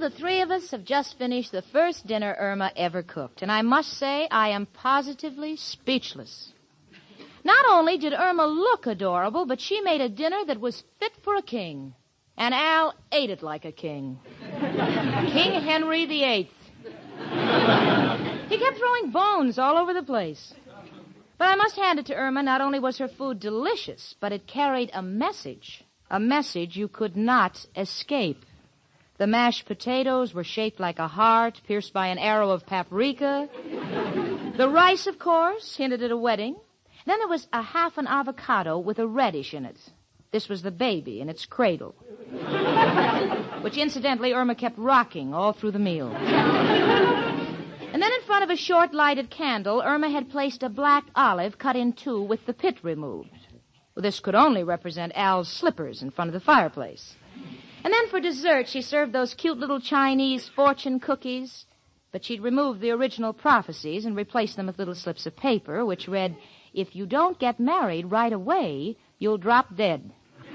the three of us have just finished the first dinner Irma ever cooked, and I must say I am positively speechless. Not only did Irma look adorable, but she made a dinner that was fit for a king. And Al ate it like a king. King Henry VIII. He kept throwing bones all over the place. But I must hand it to Irma, not only was her food delicious, but it carried a message you could not escape. The mashed potatoes were shaped like a heart, pierced by an arrow of paprika. The rice, of course, hinted at a wedding. Then there was a half an avocado with a radish in it. This was the baby in its cradle, which, incidentally, Irma kept rocking all through the meal. And then in front of a short lighted candle, Irma had placed a black olive cut in two with the pit removed. Well, this could only represent Al's slippers in front of the fireplace. And then for dessert, she served those cute little Chinese fortune cookies, but she'd removed the original prophecies and replaced them with little slips of paper, which read, "If you don't get married right away, you'll drop dead."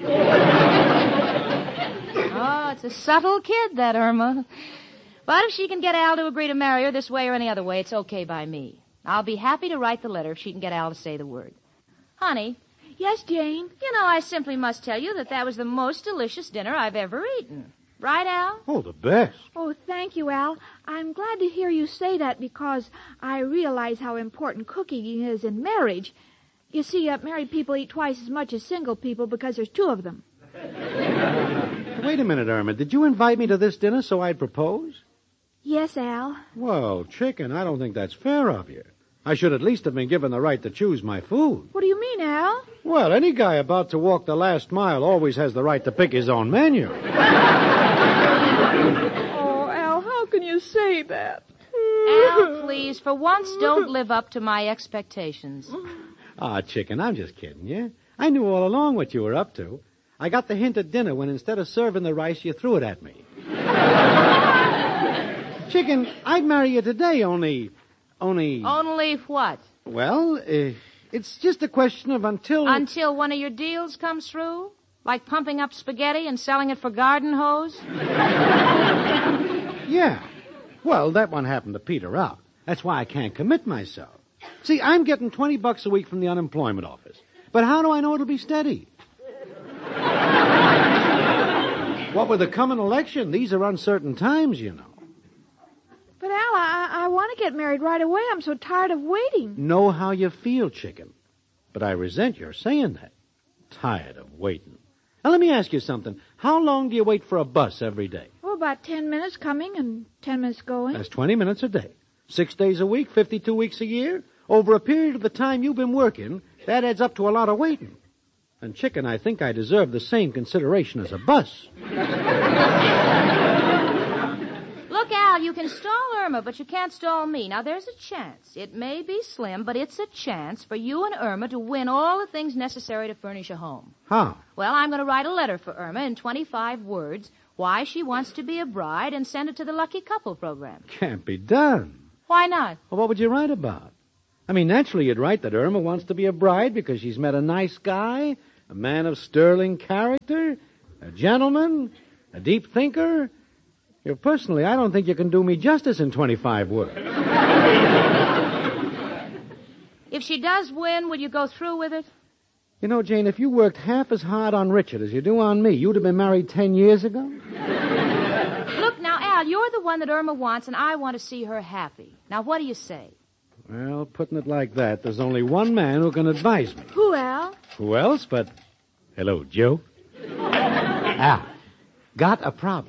Oh, it's a subtle kid, that Irma. But if she can get Al to agree to marry her this way or any other way, it's okay by me. I'll be happy to write the letter if she can get Al to say the word. Honey. Yes, Jane? You know, I simply must tell you that was the most delicious dinner I've ever eaten. Right, Al? Oh, the best. Oh, thank you, Al. I'm glad to hear you say that because I realize how important cooking is in marriage. You see, married people eat twice as much as single people because there's two of them. Wait a minute, Irma. Did you invite me to this dinner so I'd propose? Yes, Al. Well, chicken, I don't think that's fair of you. I should at least have been given the right to choose my food. What do you mean, Al? Well, any guy about to walk the last mile always has the right to pick his own menu. Oh, Al, how can you say that? Al, please, for once, don't live up to my expectations. Ah, chicken, I'm just kidding you. I knew all along what you were up to. I got the hint at dinner when instead of serving the rice, you threw it at me. Chicken, I'd marry you today, only... Only what? Well, it's just a question of until... Until one of your deals comes through? Like pumping up spaghetti and selling it for garden hose? Yeah. Well, that one happened to peter out. That's why I can't commit myself. See, I'm getting $20 a week from the unemployment office. But how do I know it'll be steady? What with the coming election? These are uncertain times, you know. But, Al, I want to get married right away. I'm so tired of waiting. Know how you feel, chicken. But I resent your saying that. Tired of waiting. Now, let me ask you something. How long do you wait for a bus every day? Oh, about 10 minutes coming and 10 minutes going. That's 20 minutes a day. 6 days a week, 52 weeks a year. Over a period of the time you've been working, that adds up to a lot of waiting. And, chicken, I think I deserve the same consideration as a bus. Look, Al, you can stall Irma, but you can't stall me. Now, there's a chance. It may be slim, but it's a chance for you and Irma to win all the things necessary to furnish a home. How? Well, I'm going to write a letter for Irma in 25 words, why she wants to be a bride, and send it to the Lucky Couple program. Can't be done. Why not? Well, what would you write about? I mean, naturally, you'd write that Irma wants to be a bride because she's met a nice guy, a man of sterling character, a gentleman, a deep thinker. You know, personally, I don't think you can do me justice in 25 words. If she does win, will you go through with it? You know, Jane, if you worked half as hard on Richard as you do on me, you'd have been married 10 years ago. Look, now, Al, you're the one that Irma wants, and I want to see her happy. Now, what do you say? Well, putting it like that, there's only one man who can advise me. Who, Al? Who else but... Hello, Joe. Al, got a problem.